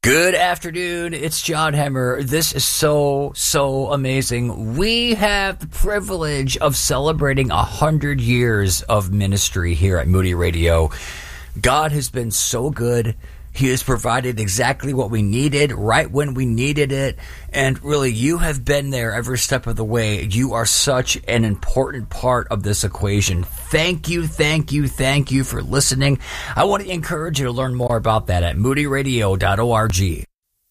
Good afternoon. It's John Hemmer. This is so amazing. We have the privilege of celebrating 100 years of ministry here at Moody Radio. God has been so good. He has provided exactly what we needed right when we needed it. And really, you have been there every step of the way. You are such an important part of this equation. Thank you for listening. I want to encourage you to learn more about that at moodyradio.org.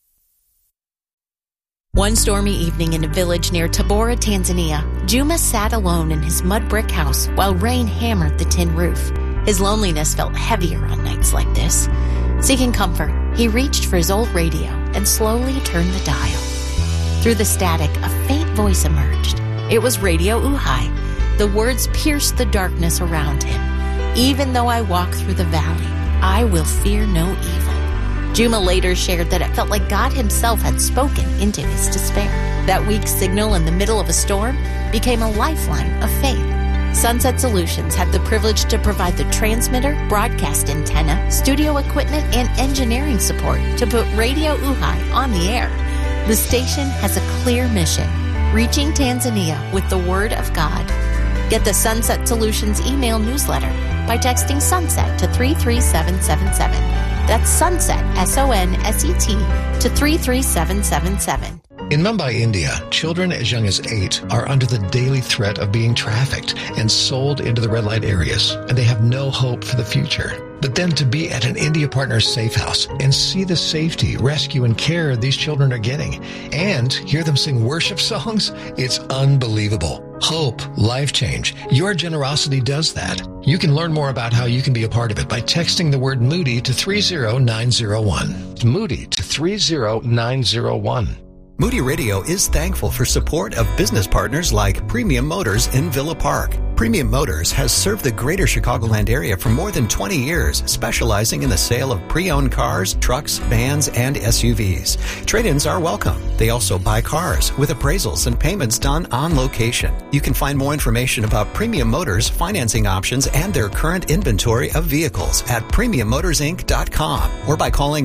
One stormy evening in a village near Tabora, Tanzania, Juma sat alone in his mud brick house while rain hammered the tin roof. His loneliness felt heavier on nights like this. Seeking comfort, he reached for his old radio and slowly turned the dial. Through the static, a faint voice emerged. It was Radio Uhai. The words pierced the darkness around him. Even though I walk through the valley, I will fear no evil. Juma later shared that it felt like God himself had spoken into his despair. That weak signal in the middle of a storm became a lifeline of faith. Sunset Solutions had the privilege to provide the transmitter, broadcast antenna, studio equipment, and engineering support to put Radio Uhai on the air. The station has a clear mission, reaching Tanzania with the Word of God. Get the Sunset Solutions email newsletter by texting SUNSET to 33777. That's SUNSET, S-O-N-S-E-T, to 33777. In Mumbai, India, children as young as 8 are under the daily threat of being trafficked and sold into the red light areas, and they have no hope for the future. But then to be at an India Partners safe house and see the safety, rescue, and care these children are getting, and hear them sing worship songs, it's unbelievable. Hope, life change. Your generosity does that. You can learn more about how you can be a part of it by texting the word Moody to 30901. Moody to 30901. Moody Radio is thankful for support of business partners like Premium Motors in Villa Park. Premium Motors has served the greater Chicagoland area for more than 20 years, specializing in the sale of pre-owned cars, trucks, vans, and SUVs. Trade-ins are welcome. They also buy cars with appraisals and payments done on location. You can find more information about Premium Motors financing options and their current inventory of vehicles at PremiumMotorsInc.com or by calling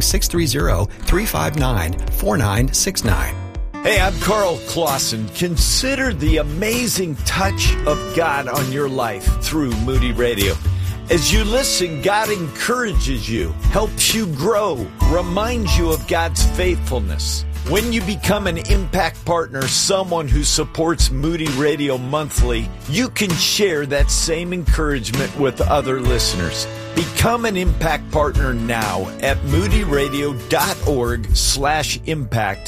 630-359-4969. Hey, I'm Carl Clausen. Consider the amazing touch of God on your life through Moody Radio. As you listen, God encourages you, helps you grow, reminds you of God's faithfulness. When you become an Impact Partner, someone who supports Moody Radio monthly, you can share that same encouragement with other listeners. Become an Impact Partner now at moodyradio.org/impact.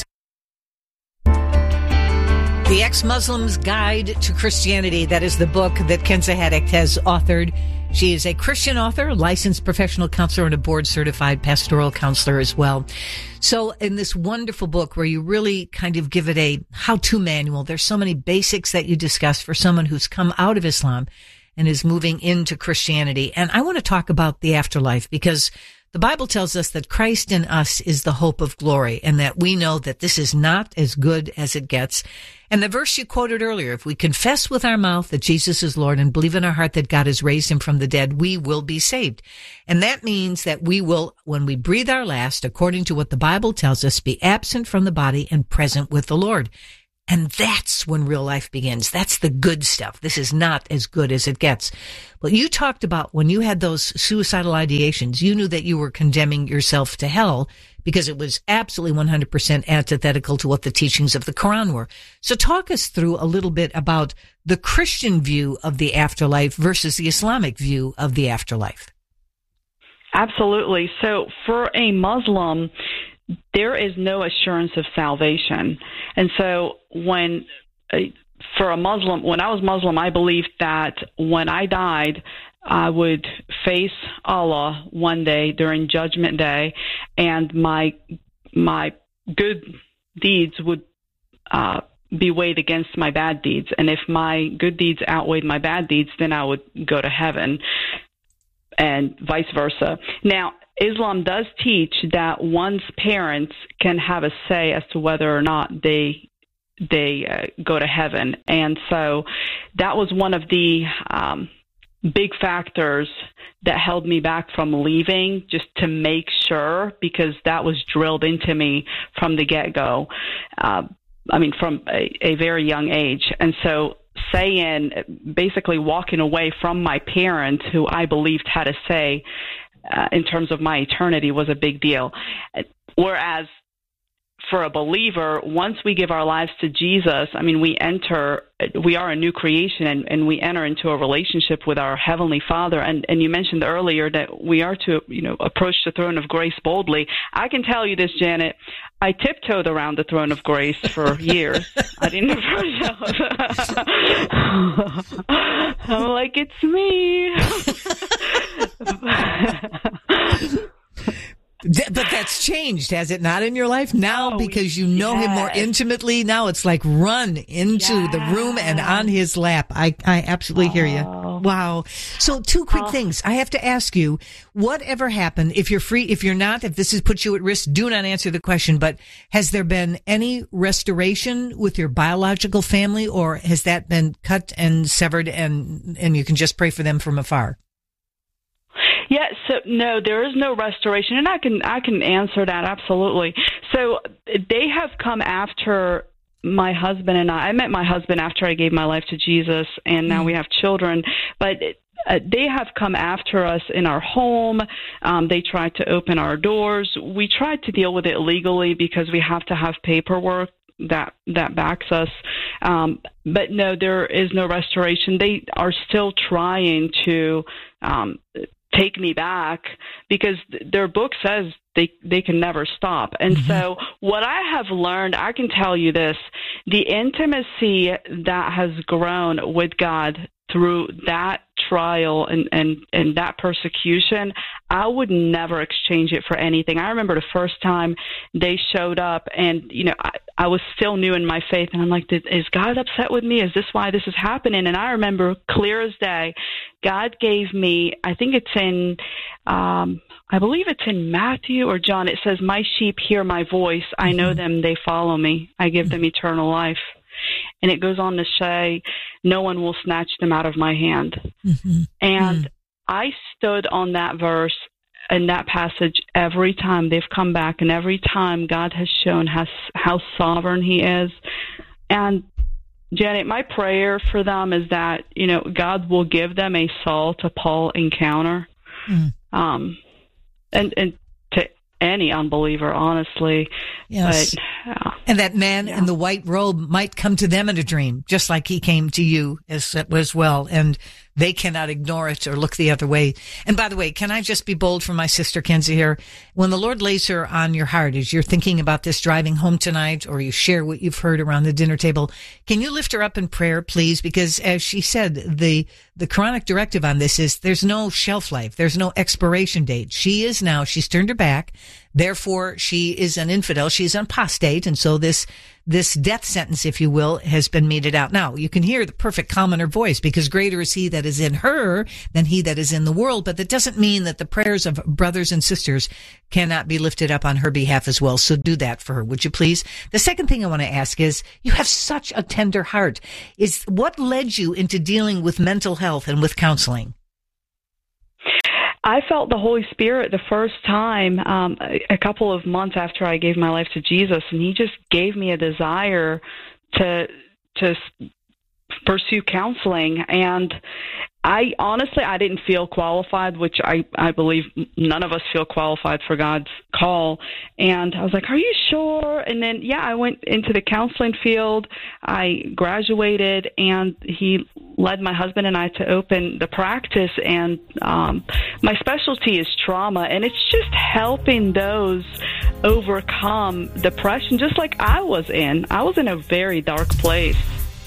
The Ex-Muslim's Guide to Christianity. That is the book that Kenza Haddock has authored. She is a Christian author, licensed professional counselor, and a board-certified pastoral counselor as well. So in this wonderful book where you really kind of give it a how-to manual, there's so many basics that you discuss for someone who's come out of Islam and is moving into Christianity. And I want to talk about the afterlife because the Bible tells us that Christ in us is the hope of glory and that we know that this is not as good as it gets. And the verse you quoted earlier, if we confess with our mouth that Jesus is Lord and believe in our heart that God has raised him from the dead, we will be saved. And that means that we will, when we breathe our last, according to what the Bible tells us, be absent from the body and present with the Lord. And that's when real life begins. That's the good stuff. This is not as good as it gets. But you talked about when you had those suicidal ideations, you knew that you were condemning yourself to hell because it was absolutely 100% antithetical to what the teachings of the Quran were. So talk us through a little bit about the Christian view of the afterlife versus the Islamic view of the afterlife. Absolutely. So for a Muslim, there is no assurance of salvation. And so for a Muslim, when I was Muslim, I believed that when I died, I would face Allah one day during Judgment Day, and my good deeds would be weighed against my bad deeds. And if my good deeds outweighed my bad deeds, then I would go to heaven, and vice versa. Now, Islam does teach that one's parents can have a say as to whether or not they go to heaven. And so that was one of the big factors that held me back from leaving, just to make sure, because that was drilled into me from the get-go. From a very young age. And so basically walking away from my parents, who I believed had a say in terms of my eternity, was a big deal. Whereas for a believer, once we give our lives to Jesus, we are a new creation, and we enter into a relationship with our Heavenly Father. And you mentioned earlier that we are to, approach the throne of grace boldly. I can tell you this, Janet, I tiptoed around the throne of grace for years. I didn't approach it. I'm like, it's me. But that's changed, has it not, in your life now? Because you know him more intimately. Now it's like run into the room and on his lap. I absolutely hear you. Wow. So 2 quick things. I have to ask you, whatever happened, if you're free, if you're not, if this has put you at risk, do not answer the question, but has there been any restoration with your biological family, or has that been cut and severed and you can just pray for them from afar? Yeah, so no, there is no restoration, and I can answer that absolutely. So they have come after my husband and I. I met my husband after I gave my life to Jesus, and now we have children. But they have come after us in our home. They tried to open our doors. We tried to deal with it legally because we have to have paperwork that backs us. But no, there is no restoration. They are still trying to take me back, because their book says they can never stop. And so what I have learned, I can tell you this, the intimacy that has grown with God through that trial and that persecution, I would never exchange it for anything. I remember the first time they showed up, and I was still new in my faith, and I'm like, is God upset with me? Is this why this is happening? And I remember clear as day, God gave me, I think it's in I believe it's in Matthew or John. It says, my sheep hear my voice. I know them. They follow me. I give them eternal life. And it goes on to say, no one will snatch them out of my hand. And I stood on that verse and that passage every time they've come back, and every time God has shown how sovereign he is. And Janet, my prayer for them is that, God will give them a Saul to Paul encounter. And to any unbeliever, honestly. Yes. But, and that man in the white robe might come to them in a dream, just like he came to you as well. And they cannot ignore it or look the other way. And by the way, can I just be bold for my sister Kenzie here? When the Lord lays her on your heart, as you're thinking about this driving home tonight, or you share what you've heard around the dinner table, can you lift her up in prayer, please? Because as she said, the chronic directive on this is there's no shelf life. There's no expiration date. She's turned her back. Therefore, she is an infidel. She's an apostate. And so this death sentence, if you will, has been meted out. Now, you can hear the perfect calm in her voice, because greater is he that is in her than he that is in the world. But that doesn't mean that the prayers of brothers and sisters cannot be lifted up on her behalf as well. So do that for her, would you please? The second thing I want to ask is, you have such a tender heart. Is what led you into dealing with mental health and with counseling? I felt the Holy Spirit the first time a couple of months after I gave my life to Jesus, and he just gave me a desire to pursue counseling. And I didn't feel qualified, which I believe none of us feel qualified for God's call. And I was like, are you sure? And then, I went into the counseling field. I graduated, and he led my husband and I to open the practice. And my specialty is trauma, and it's just helping those overcome depression, just like I was in. I was in a very dark place.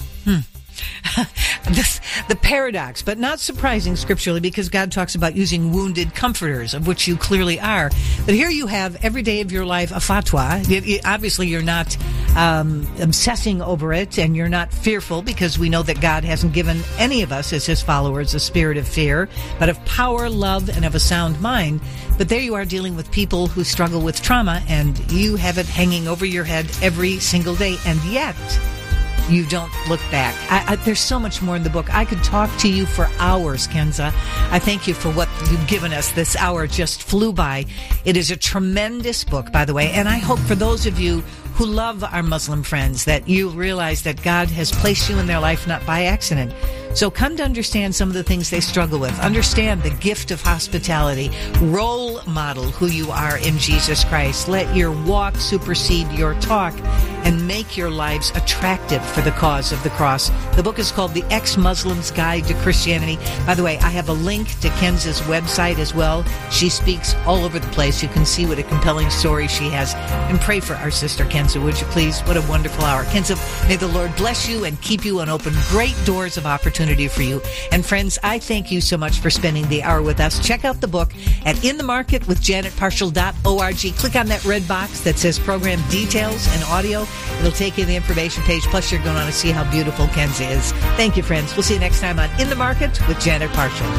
The paradox, but not surprising scripturally, because God talks about using wounded comforters, of which you clearly are. But here you have every day of your life a fatwa. Obviously, you're not obsessing over it, and you're not fearful, because we know that God hasn't given any of us as his followers a spirit of fear, but of power, love, and of a sound mind. But there you are dealing with people who struggle with trauma, and you have it hanging over your head every single day. And yet, you don't look back. There's so much more in the book. I could talk to you for hours, Kenza. I thank you for what you've given us. This hour just flew by. It is a tremendous book, by the way, and I hope for those of you who love our Muslim friends that you realize that God has placed you in their life not by accident. So come to understand some of the things they struggle with. Understand the gift of hospitality. Role model who you are in Jesus Christ. Let your walk supersede your talk and make your lives attractive for the cause of the cross. The book is called The Ex-Muslim's Guide to Christianity. By the way, I have a link to Kenza's website as well. She speaks all over the place. You can see what a compelling story she has. And pray for our sister Kenza, would you please? What a wonderful hour. Kenza, may the Lord bless you and keep you and open great doors of opportunity for you. And friends, I thank you so much for spending the hour with us. Check out the book at inthemarketwithjanetparshall.org. Click on that red box that says program details and audio. It'll take you to the information page. Plus, you're going to see how beautiful Kenza is. Thank you, friends. We'll see you next time on In the Market with Janet Parshall.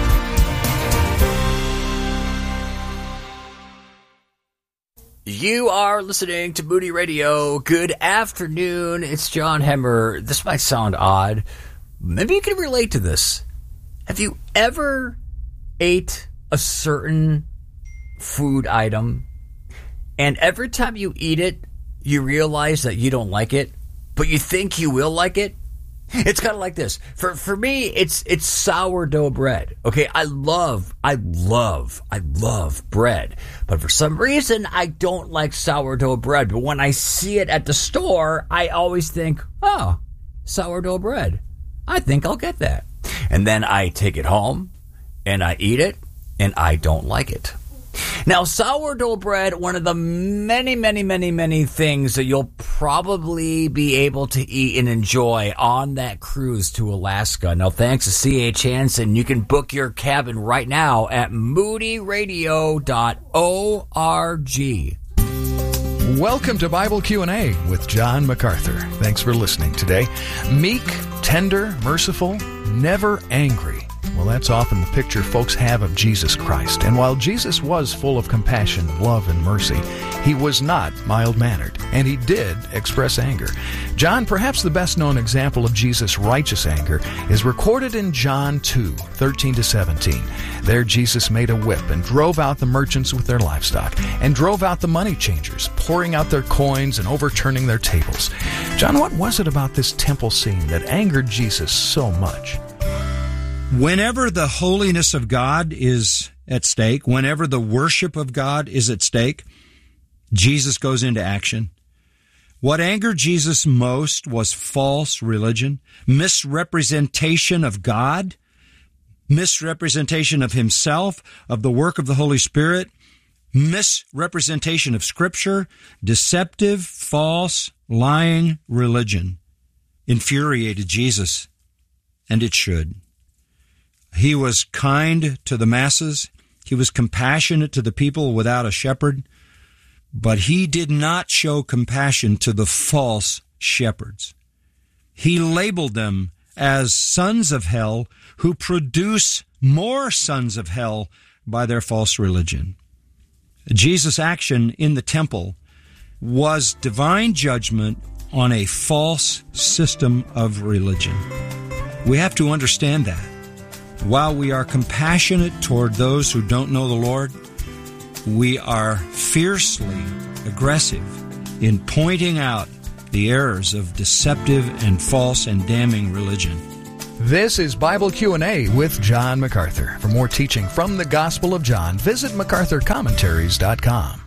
You are listening to Moody Radio. Good afternoon. It's John Hemmer. This might sound odd. Maybe you can relate to this. Have you ever ate a certain food item, and every time you eat it, you realize that you don't like it, but you think you will like it? It's kind of like this. For me, it's sourdough bread. Okay, I love bread. But for some reason, I don't like sourdough bread. But when I see it at the store, I always think, oh, sourdough bread. I think I'll get that. And then I take it home, and I eat it, and I don't like it. Now, sourdough bread, one of the many things that you'll probably be able to eat and enjoy on that cruise to Alaska. Now, thanks to C.H. Hansen, you can book your cabin right now at moodyradio.org. Welcome to Bible Q&A with John MacArthur. Thanks for listening today. Meek, tender, merciful, never angry. Well, that's often the picture folks have of Jesus Christ. And while Jesus was full of compassion, love, and mercy, he was not mild-mannered, and he did express anger. John, perhaps the best-known example of Jesus' righteous anger, is recorded in John 2:13-17. There Jesus made a whip and drove out the merchants with their livestock, and drove out the money changers, pouring out their coins and overturning their tables. John, what was it about this temple scene that angered Jesus so much? Whenever the holiness of God is at stake, whenever the worship of God is at stake, Jesus goes into action. What angered Jesus most was false religion, misrepresentation of God, misrepresentation of himself, of the work of the Holy Spirit, misrepresentation of Scripture, deceptive, false, lying religion infuriated Jesus, and it should. He was kind to the masses. He was compassionate to the people without a shepherd. But he did not show compassion to the false shepherds. He labeled them as sons of hell who produce more sons of hell by their false religion. Jesus' action in the temple was divine judgment on a false system of religion. We have to understand that. While we are compassionate toward those who don't know the Lord, we are fiercely aggressive in pointing out the errors of deceptive and false and damning religion. This is Bible Q&A with John MacArthur. For more teaching from the Gospel of John, visit MacArthurCommentaries.com.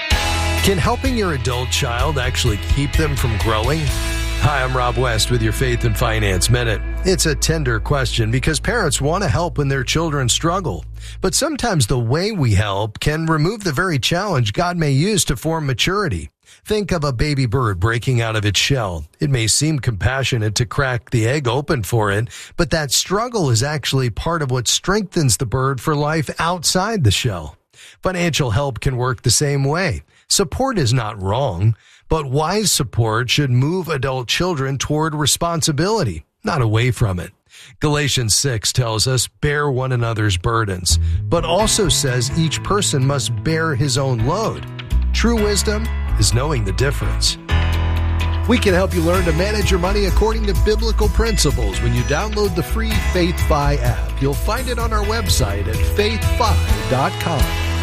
Can helping your adult child actually keep them from growing? Hi, I'm Rob West with your Faith and Finance Minute. It's a tender question because parents want to help when their children struggle. But sometimes the way we help can remove the very challenge God may use to form maturity. Think of a baby bird breaking out of its shell. It may seem compassionate to crack the egg open for it, but that struggle is actually part of what strengthens the bird for life outside the shell. Financial help can work the same way. Support is not wrong, but wise support should move adult children toward responsibility, not away from it. Galatians 6 tells us, bear one another's burdens, but also says each person must bear his own load. True wisdom is knowing the difference. We can help you learn to manage your money according to biblical principles when you download the free FaithFi app. You'll find it on our website at faithfi.com.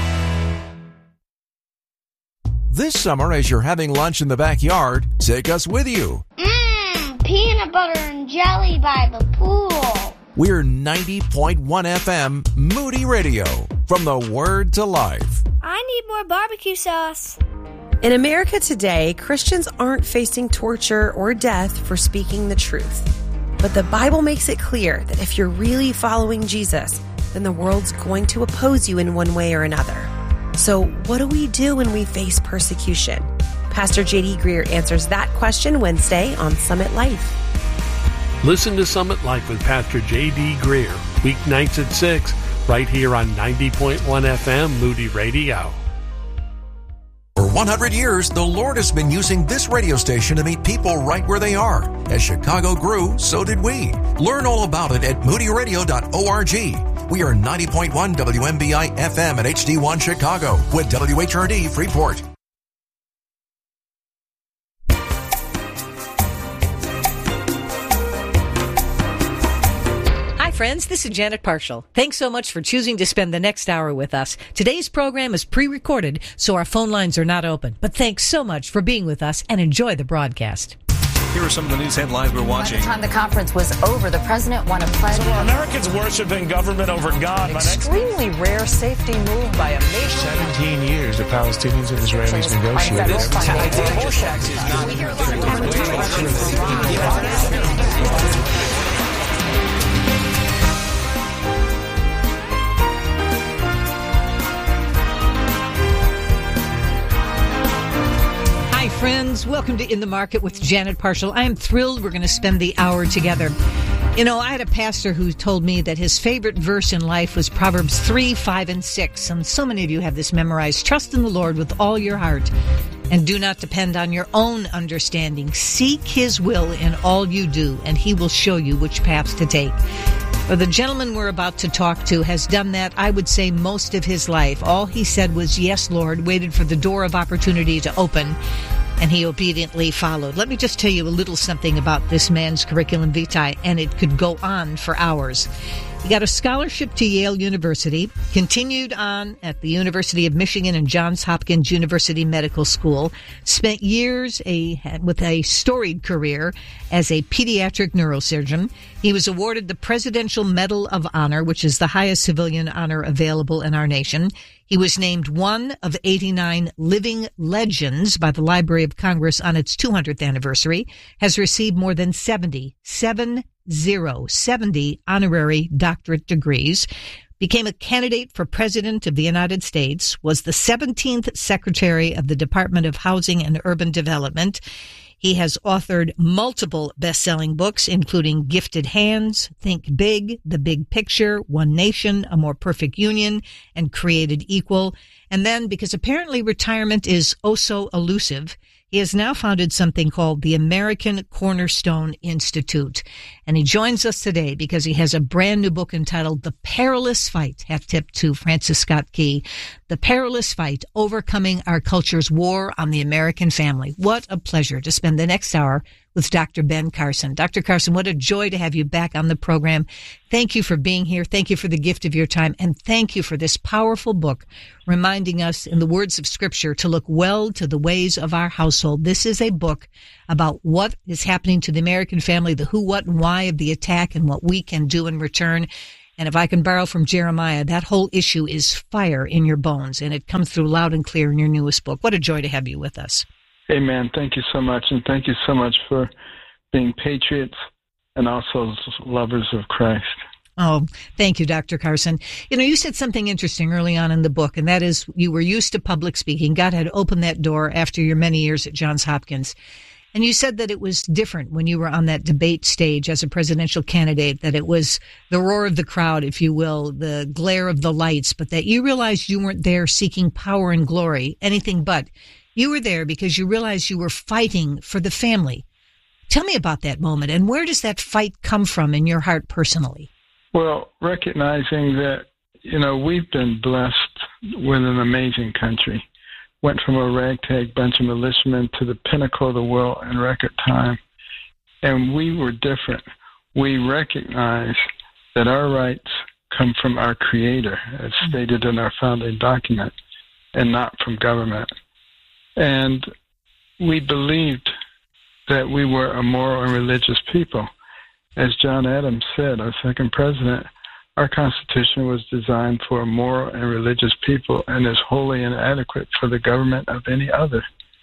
This summer, as you're having lunch in the backyard, take us with you. Peanut butter and jelly by the pool. We're 90.1 FM Moody Radio. From the Word to Life. I need more barbecue sauce. In America today, Christians aren't facing torture or death for speaking the truth. But the Bible makes it clear that if you're really following Jesus, then the world's going to oppose you in one way or another. So what do we do when we face persecution? Pastor J.D. Greer answers that question Wednesday on Summit Life. Listen to Summit Life with Pastor J.D. Greer, weeknights at 6, right here on 90.1 FM Moody Radio. For 100 years, the Lord has been using this radio station to meet people right where they are. As Chicago grew, so did we. Learn all about it at moodyradio.org. We are 90.1 WMBI FM at HD1 Chicago with WHRD Freeport. Friends, this is Janet Parshall. Thanks so much for choosing to spend the next hour with us. Today's program is pre-recorded, so our phone lines are not open. But thanks so much for being with us and enjoy the broadcast. Here are some of the news headlines we're watching. By the time the conference was over, the president won a pledge. So Americans worshiping government over God. An extremely rare safety move by a nation. 17 years the Palestinians and Israelis negotiated. Friends, welcome to In the Market with Janet Parshall. I am thrilled we're going to spend the hour together. You know, I had a pastor who told me that his favorite verse in life was Proverbs 3, 5, and 6. And so many of you have this memorized. Trust in the Lord with all your heart and do not depend on your own understanding. Seek His will in all you do, and He will show you which paths to take. Well, the gentleman we're about to talk to has done that, I would say, most of his life. All he said was, yes, Lord, waited for the door of opportunity to open, and he obediently followed. Let me just tell you a little something about this man's curriculum vitae, and it could go on for hours. He got a scholarship to Yale University, continued on at the University of Michigan and Johns Hopkins University Medical School, spent years with a storied career as a pediatric neurosurgeon. He was awarded the Presidential Medal of Honor, which is the highest civilian honor available in our nation. He was named one of 89 living legends by the Library of Congress on its 200th anniversary, has received more than 70 honorary doctorate degrees, became a candidate for President of the United States, was the 17th Secretary of the Department of Housing and Urban Development. He has authored multiple best-selling books, including Gifted Hands, Think Big, The Big Picture, One Nation, A More Perfect Union, and Created Equal. And then, because apparently retirement is oh so elusive, he has now founded something called the American Cornerstone Institute. And he joins us today because he has a brand new book entitled The Perilous Fight, hat tip to Francis Scott Key, The Perilous Fight, Overcoming Our Culture's War on the American Family. What a pleasure to spend the next hour with Dr. Ben Carson. Dr. Carson, what a joy to have you back on the program. Thank you for being here. Thank you for the gift of your time. And thank you for this powerful book reminding us in the words of Scripture to look well to the ways of our household. This is a book about what is happening to the American family, the who, what, and why of the attack, and what we can do in return. And if I can borrow from Jeremiah, that whole issue is fire in your bones, and it comes through loud and clear in your newest book. What a joy to have you with us. Amen. Thank you so much, and thank you so much for being patriots and also lovers of Christ. Oh, thank you, Dr. Carson. You know, you said something interesting early on in the book, and that is you were used to public speaking. God had opened that door after your many years at Johns Hopkins. And you said that it was different when you were on that debate stage as a presidential candidate, that it was the roar of the crowd, if you will, the glare of the lights, but that you realized you weren't there seeking power and glory, anything but. You were there because you realized you were fighting for the family. Tell me about that moment, and where does that fight come from in your heart personally? Well, recognizing that, you know, we've been blessed with an amazing country went from a ragtag bunch of militiamen to the pinnacle of the world in record time. And we were different. We recognize that our rights come from our Creator, as stated in our founding document, and not from government. And we believed that we were a moral and religious people. As John Adams said, our second president, our Constitution was designed for a moral and religious people and is wholly inadequate for the government of any other.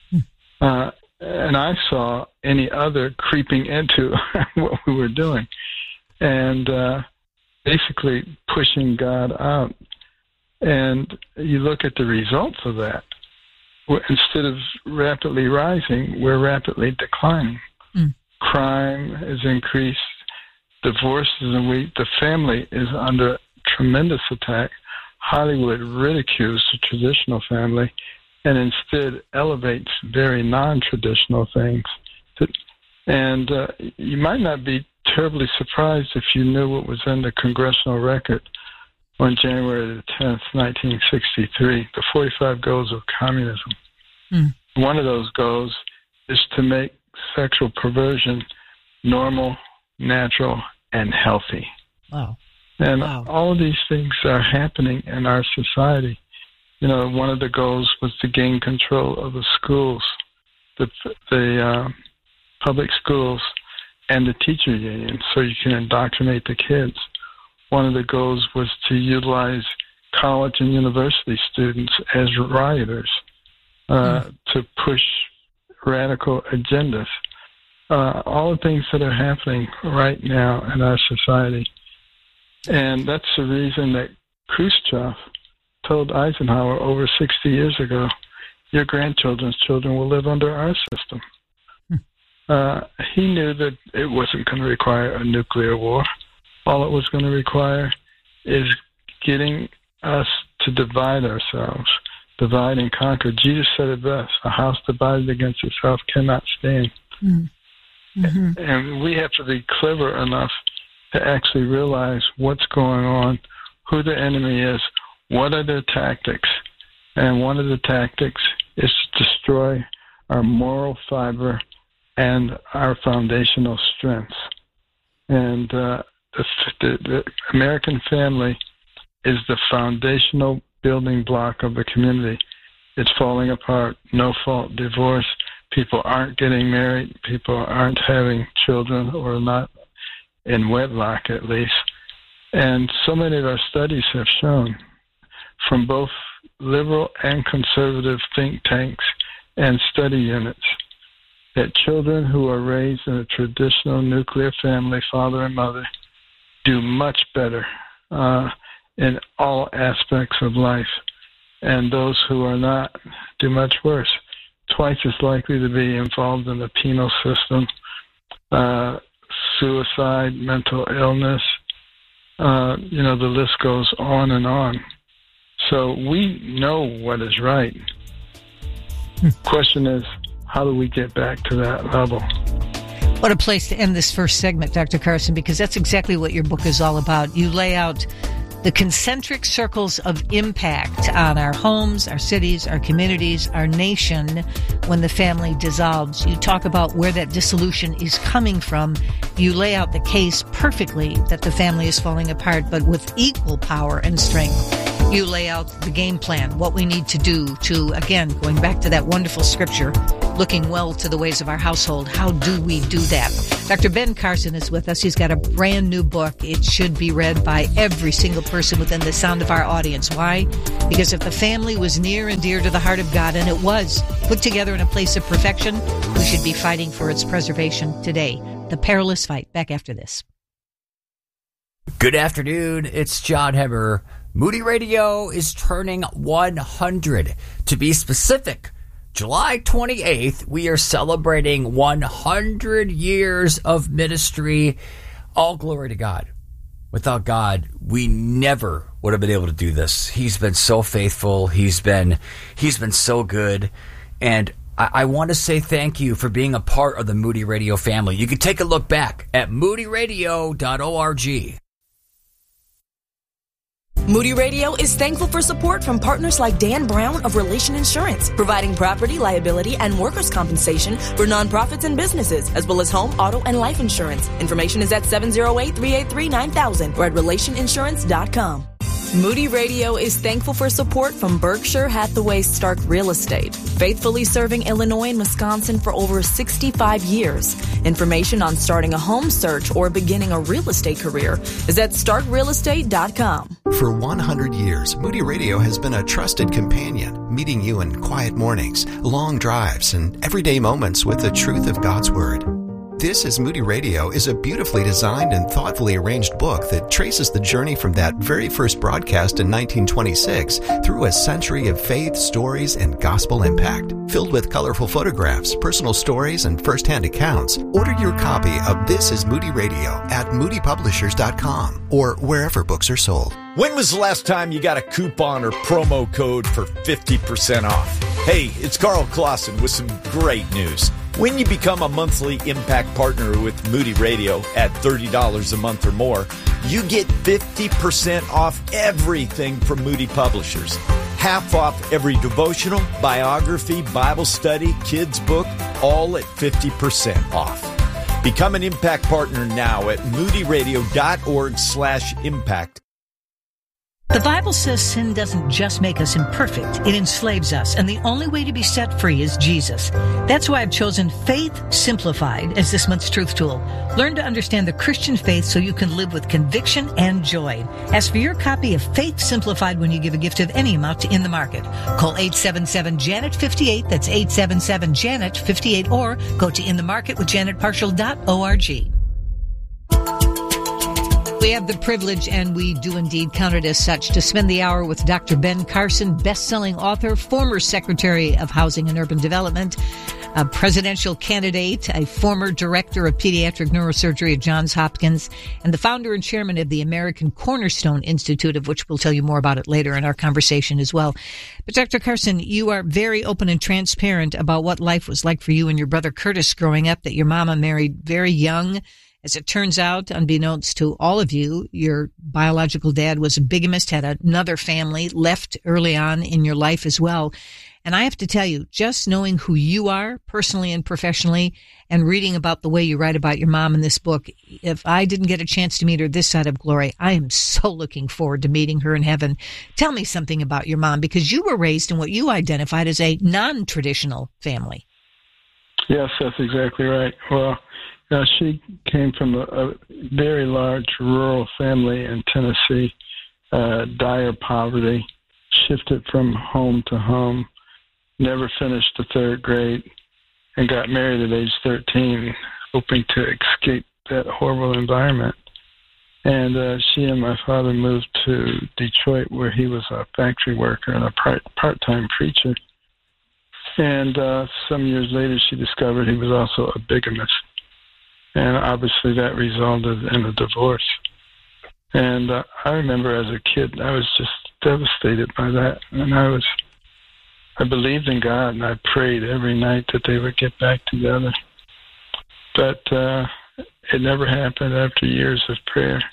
And I saw any other creeping into what we were doing and basically pushing God out. And you look at the results of that. Instead of rapidly rising, we're rapidly declining. Crime has increased. Divorces, and the family is under tremendous attack. Hollywood ridicules the traditional family and instead elevates very non-traditional things. And you might not be terribly surprised if you knew what was in the congressional record on January the 10th, 1963, the 45 Goals of Communism. One of those goals is to make sexual perversion normal, natural, and healthy. Wow. And all of these things are happening in our society. You know, one of the goals was to gain control of the schools, the public schools, and the teacher union, so you can indoctrinate the kids. One of the goals was to utilize college and university students as rioters to push radical agendas. All the things that are happening right now in our society. And that's the reason that Khrushchev told Eisenhower over 60 years ago, your grandchildren's children will live under our system. He knew that it wasn't going to require a nuclear war. All it was going to require is getting us to divide ourselves, divide and conquer. Jesus said it best, a house divided against itself cannot stand. And we have to be clever enough to actually realize what's going on, who the enemy is, what are their tactics. And one of the tactics is to destroy our moral fiber and our foundational strengths. And the American family is the foundational building block of the community. It's falling apart, no-fault divorce. People aren't getting married. People aren't having children, or not in wedlock at least. And so many of our studies have shown, from both liberal and conservative think tanks and study units, that children who are raised in a traditional nuclear family, father and mother, do much better in all aspects of life. And those who are not do much worse. Twice as likely to be involved in the penal system, suicide, mental illness, the list goes on and on. So we know what is right. Question is, how do we get back to that level? What a place to end this first segment, Dr. Carson, because that's exactly what your book is all about. You lay out the concentric circles of impact on our homes, our cities, our communities, our nation when the family dissolves. You talk about where that dissolution is coming from. You lay out the case perfectly that the family is falling apart, but with equal power and strength. You lay out the game plan, what we need to do to, again, going back to that wonderful scripture, looking well to the ways of our household. How do we do that? Dr. Ben Carson is with us. He's got a brand new book. It should be read by every single person within the sound of our audience. Why? Because if the family was near and dear to the heart of God, and it was put together in a place of perfection, we should be fighting for its preservation today. The Perilous Fight. Back after this. Good afternoon. It's John Hemmer. Moody Radio is turning 100. To be specific, July 28th, we are celebrating 100 years of ministry. All glory to God. Without God, we never would have been able to do this. He's been so faithful. He's been so good. And I want to say thank you for being a part of the Moody Radio family. You can take a look back at moodyradio.org. Moody Radio is thankful for support from partners like Dan Brown of Relation Insurance, providing property, liability, and workers' compensation for nonprofits and businesses, as well as home, auto, and life insurance. Information is at 708-383-9000 or at relationinsurance.com. Moody Radio is thankful for support from Berkshire Hathaway Stark Real Estate, faithfully serving Illinois and Wisconsin for over 65 years. Information on starting a home search or beginning a real estate career is at starkrealestate.com. For 100 years, Moody Radio has been a trusted companion, meeting you in quiet mornings, long drives, and everyday moments with the truth of God's Word. This is Moody Radio is a beautifully designed and thoughtfully arranged book that traces the journey from that very first broadcast in 1926 through a century of faith, stories, and gospel impact. Filled with colorful photographs, personal stories, and first-hand accounts, order your copy of This is Moody Radio at moodypublishers.com or wherever books are sold. When was the last time you got a coupon or promo code for 50% off? Hey, it's Carl Clausen with some great news. When you become a monthly Impact Partner with Moody Radio at $30 a month or more, you get 50% off everything from Moody Publishers. Half off every devotional, biography, Bible study, kids book, all at 50% off. Become an Impact Partner now at moodyradio.org/impact. The Bible says sin doesn't just make us imperfect, it enslaves us, and the only way to be set free is Jesus. That's why I've chosen Faith Simplified as this month's truth tool. Learn to understand the Christian faith so you can live with conviction and joy. Ask for your copy of Faith Simplified when you give a gift of any amount to In the Market. Call 877-JANET-58, that's 877-JANET-58, or go to inthemarketwithjanetparshall.org. We have the privilege, and we do indeed count it as such, to spend the hour with Dr. Ben Carson, best-selling author, former Secretary of Housing and Urban Development, a presidential candidate, a former director of pediatric neurosurgery at Johns Hopkins, and the founder and chairman of the American Cornerstone Institute, of which we'll tell you more about it later in our conversation as well. But Dr. Carson, you are very open and transparent about what life was like for you and your brother Curtis growing up, that your mama married very young. As it turns out, unbeknownst to all of you, your biological dad was a bigamist, had another family, left early on in your life as well. And I have to tell you, just knowing who you are personally and professionally and reading about the way you write about your mom in this book, if I didn't get a chance to meet her this side of glory, I am so looking forward to meeting her in heaven. Tell me something about your mom, because you were raised in what you identified as a non-traditional family. Yes, that's exactly right. Well, she came from a very large rural family in Tennessee, dire poverty, shifted from home to home, never finished the third grade, and got married at age 13, hoping to escape that horrible environment. And she and my father moved to Detroit, where he was a factory worker and a part-time preacher. And some years later, she discovered he was also a bigamist. And obviously that resulted in a divorce. And I remember as a kid, I was just devastated by that. And I believed in God, and I prayed every night that they would get back together. But it never happened after years of prayer.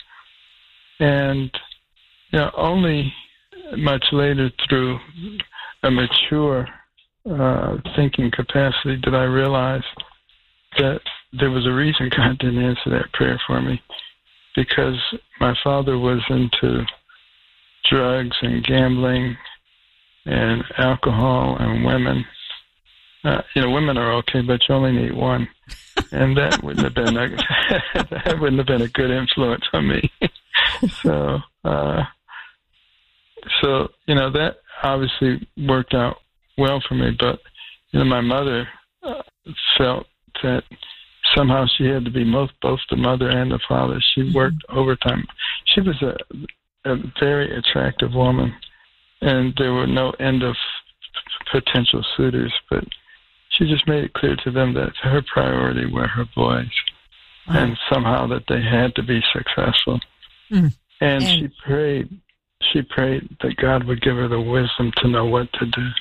And only much later, through a mature thinking capacity, did I realize that there was a reason God didn't answer that prayer for me, because my father was into drugs and gambling and alcohol and women. Women are okay, but you only need one, and that wouldn't have been a good influence on me. So that obviously worked out well for me. But my mother felt that somehow she had to be both the mother and the father. She worked overtime. She was a very attractive woman, and there were no end of potential suitors, but she just made it clear to them that her priority were her boys, and somehow that they had to be successful. And she prayed that God would give her the wisdom to know what to do.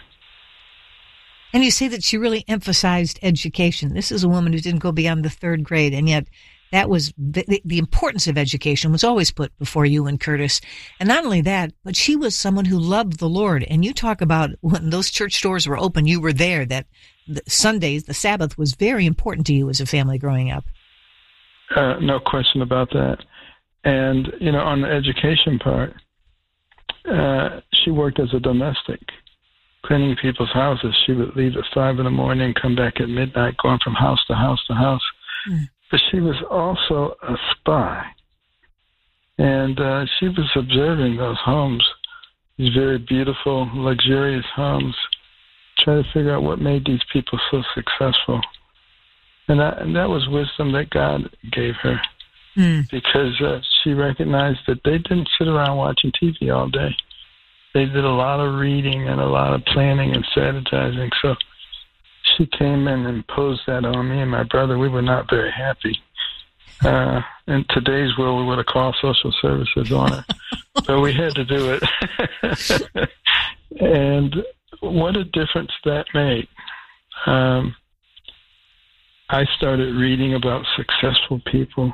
And you say that she really emphasized education. This is a woman who didn't go beyond the third grade, and yet that was the importance of education was always put before you and Curtis. And not only that, but she was someone who loved the Lord. And you talk about when those church doors were open, you were there, that the Sundays, the Sabbath was very important to you as a family growing up. No question about that. And, on the education part, she worked as a domestic, cleaning people's houses. She would leave at 5 a.m, come back at midnight, going from house to house to house. But she was also a spy. And she was observing those homes, these very beautiful, luxurious homes, trying to figure out what made these people so successful. And that was wisdom that God gave her, because she recognized that they didn't sit around watching TV all day. They did a lot of reading and a lot of planning and strategizing. So she came in and imposed that on me and my brother. We were not very happy. In today's world, we would have called social services on her. But we had to do it. And what a difference that made. I started reading about successful people,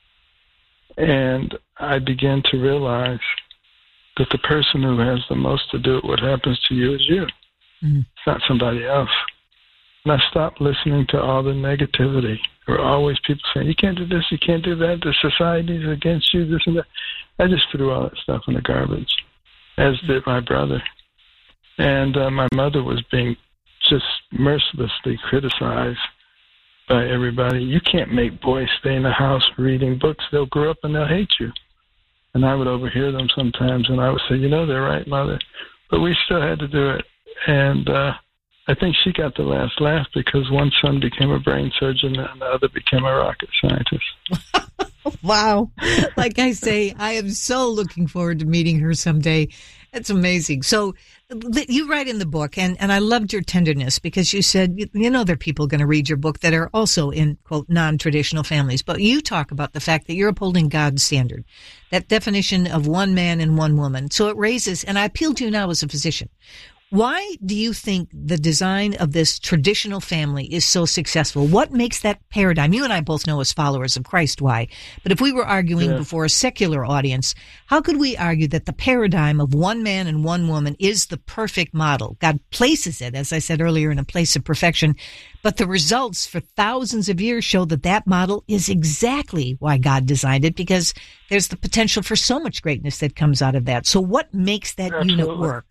and I began to realize that the person who has the most to do with what happens to you is you. It's not somebody else. And I stopped listening to all the negativity. There were always people saying, you can't do this, you can't do that, the society's against you, this and that. I just threw all that stuff in the garbage, as did my brother. And my mother was being just mercilessly criticized by everybody. You can't make boys stay in the house reading books. They'll grow up and they'll hate you. And I would overhear them sometimes, and I would say, they're right, Mother. But we still had to do it. And I think she got the last laugh because one son became a brain surgeon and the other became a rocket scientist. Wow. Like I say, I am so looking forward to meeting her someday. It's amazing. So you write in the book, and I loved your tenderness because you said, there are people going to read your book that are also in, quote, non-traditional families. But you talk about the fact that you're upholding God's standard, that definition of one man and one woman. So it raises, and I appeal to you now as a physician, why do you think the design of this traditional family is so successful? What makes that paradigm? You and I both know as followers of Christ why. But if we were arguing before a secular audience, how could we argue that the paradigm of one man and one woman is the perfect model? God places it, as I said earlier, in a place of perfection. But the results for thousands of years show that that model is exactly why God designed it, because there's the potential for so much greatness that comes out of that. So what makes that unit work?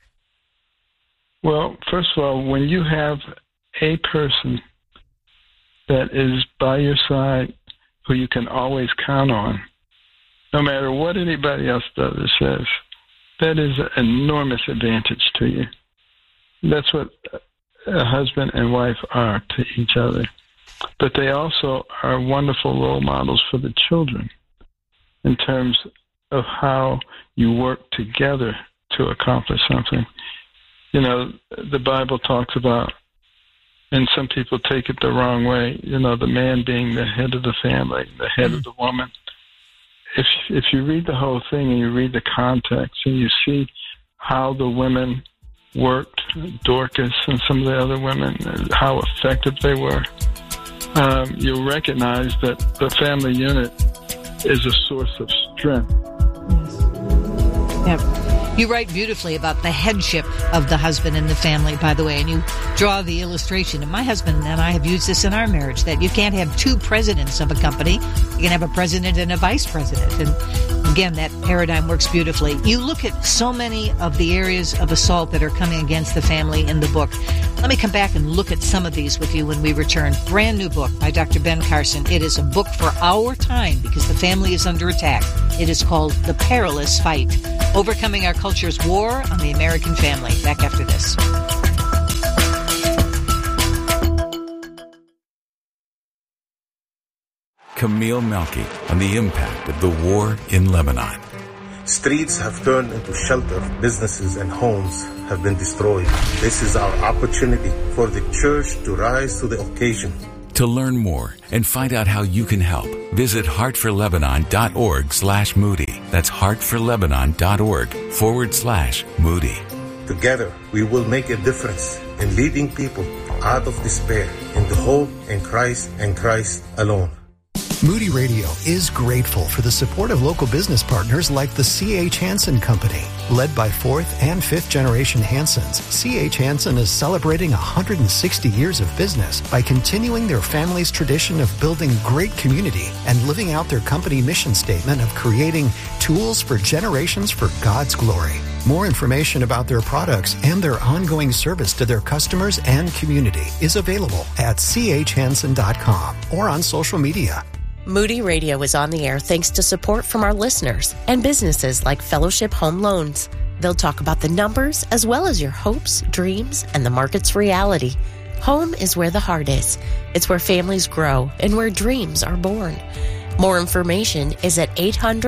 Well, first of all, when you have a person that is by your side who you can always count on, no matter what anybody else does or says, that is an enormous advantage to you. That's what a husband and wife are to each other. But they also are wonderful role models for the children in terms of how you work together to accomplish something. The Bible talks about, and some people take it the wrong way, the man being the head of the family, the head of the woman. If you read the whole thing and you read the context and you see how the women worked, Dorcas and some of the other women, how effective they were, you'll recognize that the family unit is a source of strength. Yep. You write beautifully about the headship of the husband in the family, by the way, and you draw the illustration. And my husband and I have used this in our marriage, that you can't have two presidents of a company. You can have a president and a vice president. And again, that paradigm works beautifully. You look at so many of the areas of assault that are coming against the family in the book. Let me come back and look at some of these with you when we return. Brand new book by Dr. Ben Carson. It is a book for our time because the family is under attack. It is called The Perilous Fight: Overcoming Our Culture's War on the American Family. Back after this. Camille Melky on the impact of the war in Lebanon. Streets have turned into shelter. Businesses and homes have been destroyed. This is our opportunity for the church to rise to the occasion. To learn more and find out how you can help, visit heartforlebanon.org/Moody. That's heartforlebanon.org/Moody. Together, we will make a difference in leading people out of despair into hope in Christ and Christ alone. Moody Radio is grateful for the support of local business partners like the C.H. Hansen Company. Led by fourth and fifth generation Hansens, C.H. Hansen is celebrating 160 years of business by continuing their family's tradition of building great community and living out their company mission statement of creating tools for generations for God's glory. More information about their products and their ongoing service to their customers and community is available at chhansen.com or on social media. Moody Radio is on the air thanks to support from our listeners and businesses like Fellowship Home Loans. They'll talk about the numbers as well as your hopes, dreams, and the market's reality. Home is where the heart is. It's where families grow and where dreams are born. More information is at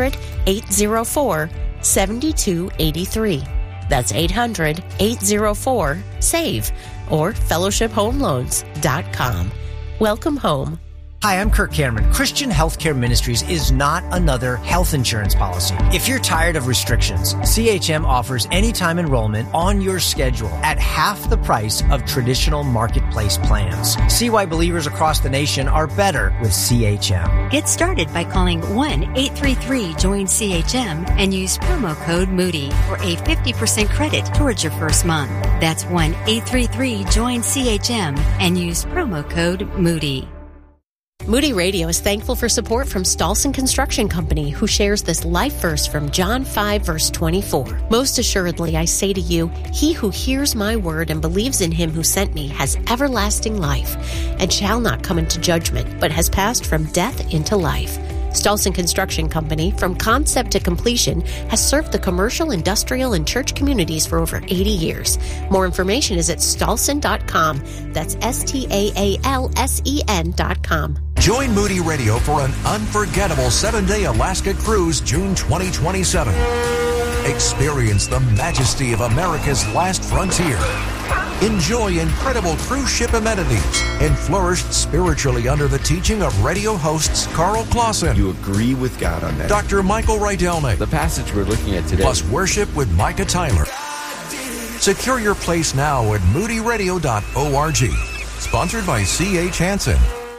800-804-7283. That's 800-804-SAVE or fellowshiphomeloans.com. Welcome home. Hi, I'm Kirk Cameron. Christian Healthcare Ministries is not another health insurance policy. If you're tired of restrictions, CHM offers anytime enrollment on your schedule at half the price of traditional marketplace plans. See why believers across the nation are better with CHM. Get started by calling 1-833-JOIN-CHM and use promo code Moody for a 50% credit towards your first month. That's 1-833-JOIN-CHM and use promo code Moody. Moody Radio is thankful for support from Stolson Construction Company, who shares this life verse from John 5, verse 24. Most assuredly, I say to you, he who hears my word and believes in him who sent me has everlasting life and shall not come into judgment, but has passed from death into life. Stolson Construction Company, from concept to completion, has served the commercial, industrial, and church communities for over 80 years. More information is at stolson.com. That's STAALSEN.com. Join Moody Radio for an unforgettable 7-day Alaska cruise, June 2027. Experience the majesty of America's last frontier. Enjoy incredible cruise ship amenities and flourish spiritually under the teaching of radio hosts Carl Clausen. You agree with God on that? Dr. Michael Rydelnik. The passage we're looking at today. Plus worship with Micah Tyler. Secure your place now at moodyradio.org. Sponsored by C.H. Hansen.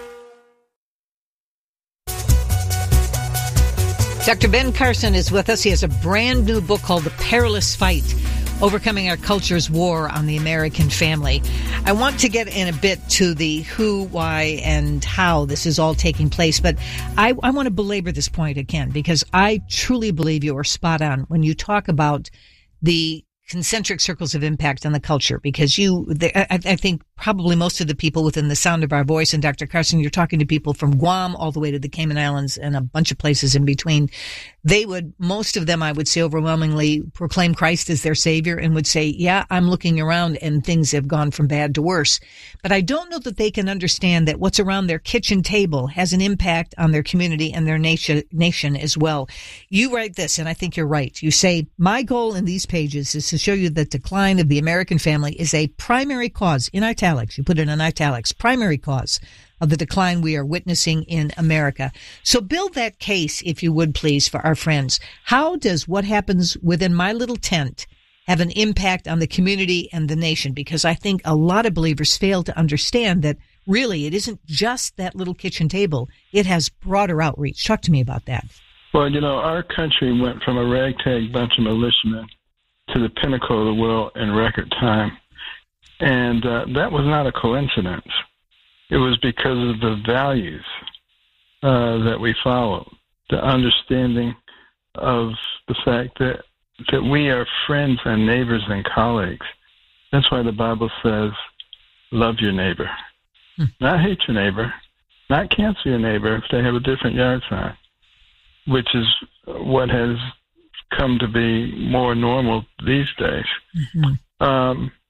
Dr. Ben Carson is with us. He has a brand new book called The Perilous Fight, Overcoming Our Culture's War on the American Family. I want to get in a bit to the who, why, and how this is all taking place, but I want to belabor this point again, because I truly believe you are spot on when you talk about the concentric circles of impact on the culture, because I think probably most of the people within the sound of our voice, and Dr. Carson, you're talking to people from Guam all the way to the Cayman Islands and a bunch of places in between. They would, most of them, I would say overwhelmingly, proclaim Christ as their Savior and would say, yeah, I'm looking around and things have gone from bad to worse. But I don't know that they can understand that what's around their kitchen table has an impact on their community and their nation as well. You write this, and I think you're right. You say, my goal in these pages is to show you that decline of the American family is a primary cause, in italics, you put it in italics, primary cause of the decline we are witnessing in America. So build that case, if you would please, for our friends. How does what happens within my little tent have an impact on the community and the nation? Because I think a lot of believers fail to understand that really it isn't just that little kitchen table. It has broader outreach. Talk to me about that. Well, you know, our country went from a ragtag bunch of militiamen to the pinnacle of the world in record time. And that was not a coincidence. It was because of the values that we followed, the understanding of the fact that we are friends and neighbors and colleagues. That's why the Bible says, love your neighbor. Not hate your neighbor, not cancel your neighbor if they have a different yard sign, which is what has come to be more normal these days.